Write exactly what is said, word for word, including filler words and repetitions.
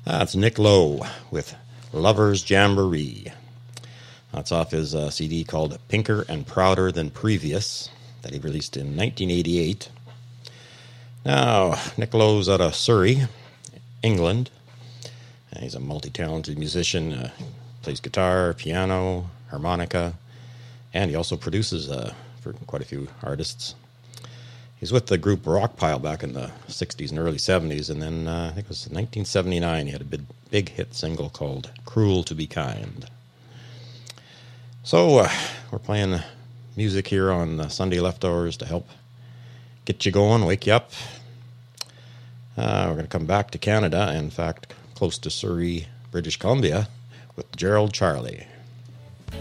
That's Nick Lowe with Lover's Jamboree. That's off his uh, C D called Pinker and Prouder Than Previous that he released in nineteen eighty-eight. Now, Nick Lowe's out of Surrey, England. And he's a multi-talented musician, uh, plays guitar, piano, harmonica, and he also produces uh, for quite a few artists. He's with the group Rockpile back in the sixties and early seventies, and then uh, I think it was nineteen seventy-nine he had a big, big hit single called Cruel to Be Kind. So uh, we're playing music here on the Sunday Leftovers to help get you going, wake you up. Uh, we're going to come back to Canada, in fact, close to Surrey, British Columbia, with Gerald Charlie.